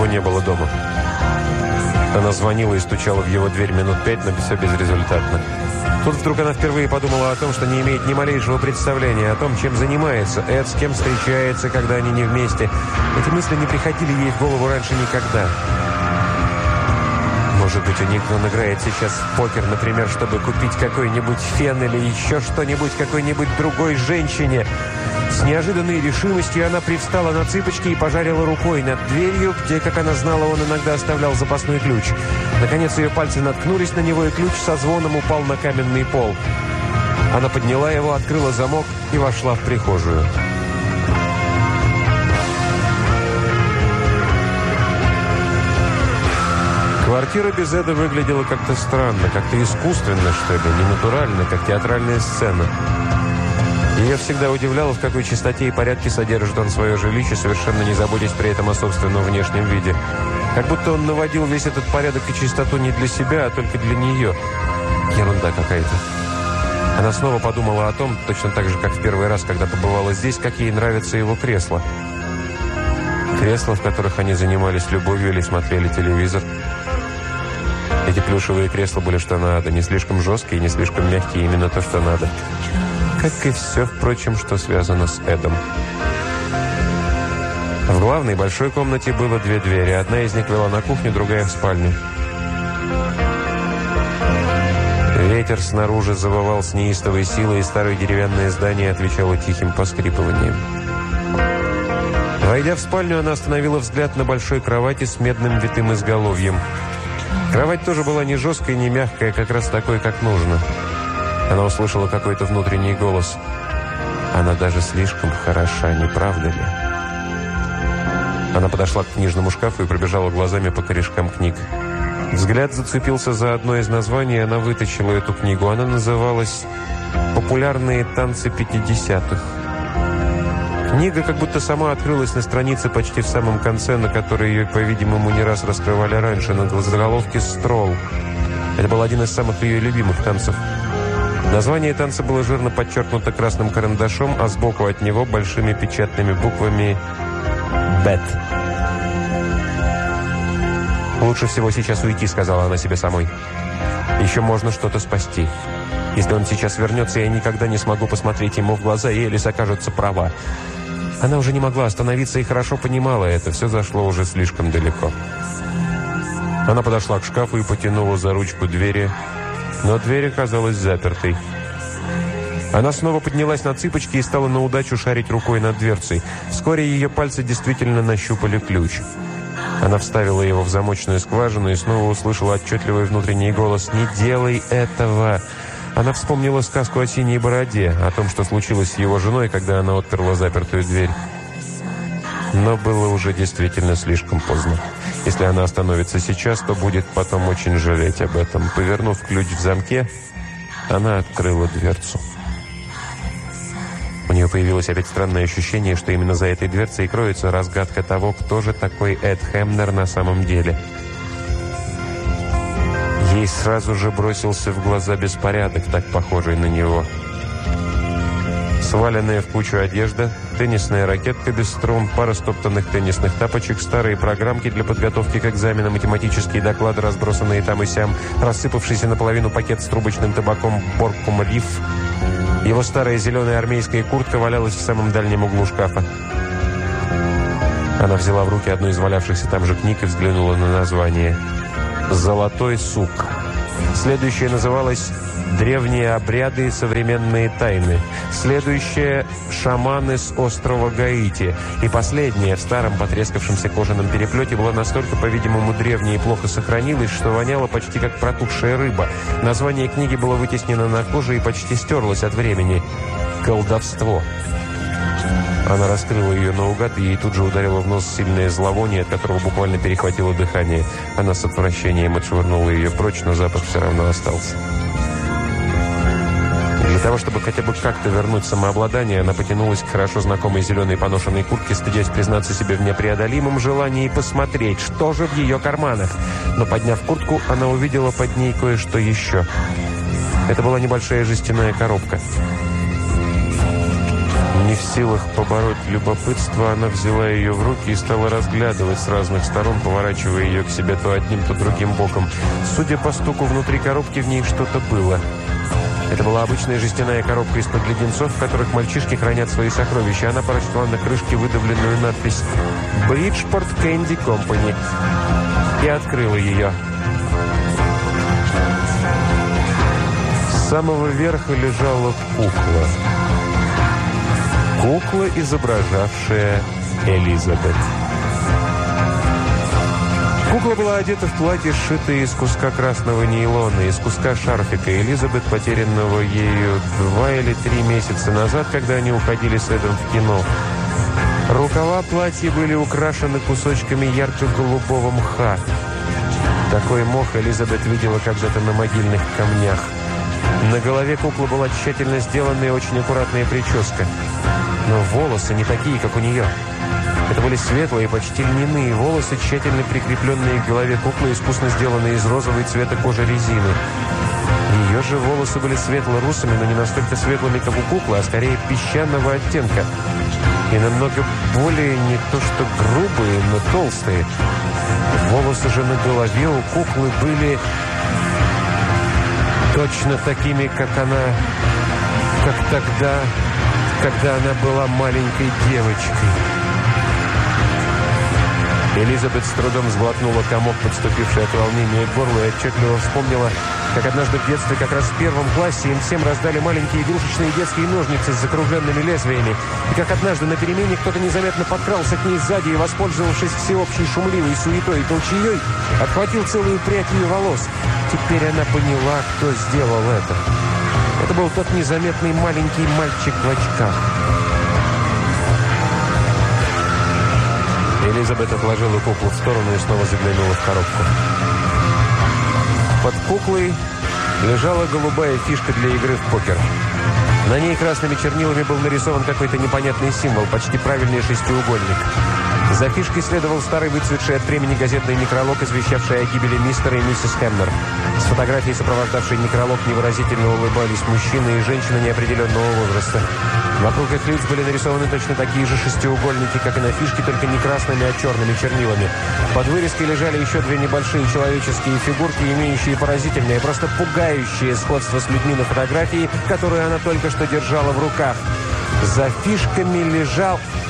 его не было дома. Она звонила и стучала в его дверь минут 5, но все безрезультатно. Тут вдруг она впервые подумала о том, что не имеет ни малейшего представления о том, чем занимается Эд, с кем встречается, когда они не вместе. Эти мысли не приходили ей в голову раньше никогда. Может быть, у них он играет сейчас в покер, например, чтобы купить какой-нибудь фен или еще что-нибудь какой-нибудь другой женщине. С неожиданной решимостью она привстала на цыпочки и пожарила рукой над дверью, где, как она знала, он иногда оставлял запасной ключ. Наконец ее пальцы наткнулись на него, и ключ со звоном упал на каменный пол. Она подняла его, открыла замок и вошла в прихожую. Квартира без Эда выглядела как-то странно, как-то искусственно, что ли, ненатурально, как театральная сцена. Ее всегда удивляло, в какой чистоте и порядке содержит он свое жилище, совершенно не заботясь при этом о собственном внешнем виде. Как будто он наводил весь этот порядок и чистоту не для себя, а только для нее. Ерунда какая-то. Она снова подумала о том, точно так же, как в первый раз, когда побывала здесь, как ей нравятся его кресла. Кресла, в которых они занимались любовью или смотрели телевизор. Эти плюшевые кресла были что надо, не слишком жесткие, не слишком мягкие, именно то, что надо. Как и все, впрочем, что связано с Эдом. В главной большой комнате было две двери. Одна из них вела на кухню, другая в спальню. Ветер снаружи завывал с неистовой силой, и старое деревянное здание отвечало тихим поскрипыванием. Войдя в спальню, она остановила взгляд на большой кровати с медным витым изголовьем. Кровать тоже была не жесткая, не мягкая, как раз такой, как нужно. Она услышала какой-то внутренний голос. Она даже слишком хороша, не правда ли? Она подошла к книжному шкафу и пробежала глазами по корешкам книг. Взгляд зацепился за одно из названий, и она вытащила эту книгу. Она называлась «Популярные танцы 50-х». Книга как будто сама открылась на странице почти в самом конце, на которой ее, по-видимому, не раз раскрывали раньше, на заголовке «Строл». Это был один из самых ее любимых танцев. Название танца было жирно подчеркнуто красным карандашом, а сбоку от него большими печатными буквами «Бет». «Лучше всего сейчас уйти», — сказала она себе самой. «Еще можно что-то спасти. Если он сейчас вернется, я никогда не смогу посмотреть ему в глаза, и Элис окажется права». Она уже не могла остановиться и хорошо понимала это. Все зашло уже слишком далеко. Она подошла к шкафу и потянула за ручку двери, но дверь оказалась запертой. Она снова поднялась на цыпочки и стала на удачу шарить рукой над дверцей. Вскоре ее пальцы действительно нащупали ключ. Она вставила его в замочную скважину и снова услышала отчетливый внутренний голос «Не делай этого!». Она вспомнила сказку о синей бороде, о том, что случилось с его женой, когда она отперла запертую дверь. Но было уже действительно слишком поздно. Если она остановится сейчас, то будет потом очень жалеть об этом. Повернув ключ в замке, она открыла дверцу. У нее появилось опять странное ощущение, что именно за этой дверцей и кроется разгадка того, кто же такой Эд Хемнер на самом деле. Ей сразу же бросился в глаза беспорядок, так похожий на него. Сваленная в кучу одежда, теннисная ракетка без струн, пара стоптанных теннисных тапочек, старые программки для подготовки к экзаменам, математические доклады, разбросанные там и сям, рассыпавшийся наполовину пакет с трубочным табаком «Боркум Риф». Его старая зеленая армейская куртка валялась в самом дальнем углу шкафа. Она взяла в руки одну из валявшихся там же книг и взглянула на название «Золотой сук». Следующее называлось «Древние обряды и современные тайны». Следующее «Шаманы с острова Гаити». И последнее в старом потрескавшемся кожаном переплете было настолько, по-видимому, древнее и плохо сохранилось, что воняло почти как протухшая рыба. Название книги было вытеснено на коже и почти стерлось от времени. «Колдовство». Она раскрыла ее наугад, и ей тут же ударило в нос сильное зловоние, от которого буквально перехватило дыхание. Она с отвращением отшвырнула ее прочь, но запах все равно остался. Для того, чтобы хотя бы как-то вернуть самообладание, она потянулась к хорошо знакомой зеленой поношенной куртке, стыдясь признаться себе в непреодолимом желании посмотреть, что же в ее карманах. Но, подняв куртку, она увидела под ней кое-что еще. Это была небольшая жестяная коробка. Не в силах побороть любопытство, она взяла ее в руки и стала разглядывать с разных сторон, поворачивая ее к себе то одним, то другим боком. Судя по стуку внутри коробки, в ней что-то было. Это была обычная жестяная коробка из-под леденцов, в которых мальчишки хранят свои сокровища. Она прочла на крышке выдавленную надпись «Бриджпорт Кэнди Компани» и открыла ее. С самого верха лежала кукла. Кукла, изображавшая Элизабет. Кукла была одета в платье, сшитое из куска красного нейлона, из куска шарфика Элизабет, потерянного ею 2 или 3 месяца назад, когда они уходили с Эдом в кино. Рукава платья были украшены кусочками ярко-голубого мха. Такой мох Элизабет видела когда-то на могильных камнях. На голове куклы была тщательно сделанная и очень аккуратная прическа. Но волосы не такие, как у нее. Это были светлые, почти льняные волосы, тщательно прикрепленные к голове куклы, искусно сделанные из розовой цвета кожи резины. Ее же волосы были светло-русыми, но не настолько светлыми, как у куклы, а скорее песчаного оттенка. И намного более не то что грубые, но толстые. Волосы же на голове у куклы были точно такими, как тогда, когда она была маленькой девочкой. Элизабет с трудом сглотнула комок, подступивший от волнения к горлу, и отчетливо вспомнила, как однажды в детстве, как раз в 1 классе, им всем раздали маленькие игрушечные детские ножницы с закругленными лезвиями, и как однажды на перемене кто-то незаметно подкрался к ней сзади и, воспользовавшись всеобщей шумливой суетой и толчеей, отхватил целую прядь ее волос. Теперь она поняла, кто сделал это. Это был тот незаметный маленький мальчик в очках. Элизабет отложила куклу в сторону и снова заглянула в коробку. Под куклой лежала голубая фишка для игры в покер. На ней красными чернилами был нарисован какой-то непонятный символ, почти правильный шестиугольник. За фишкой следовал старый выцветший от времени газетный некролог, извещавший о гибели мистера и миссис Хэммер. С фотографией, сопровождавшей некролог, невыразительно улыбались мужчины и женщины неопределенного возраста. Вокруг их лиц были нарисованы точно такие же шестиугольники, как и на фишке, только не красными, а черными чернилами. Под вырезкой лежали еще 2 небольшие человеческие фигурки, имеющие поразительное, просто пугающее сходство с людьми на фотографии, которую она только что держала в руках. За фишками лежал...